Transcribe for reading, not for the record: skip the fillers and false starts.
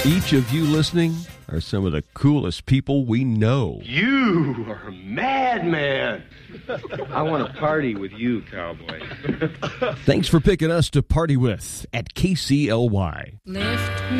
Each of you listening are some of the coolest people we know. You are a madman. I want to party with you, cowboy. Thanks for picking us to party with at KCLY. Lift me